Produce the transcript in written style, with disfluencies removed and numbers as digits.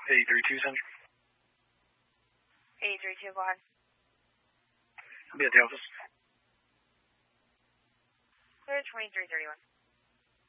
832 Central. 832, go ahead. I'll be at the office. Clear 2331.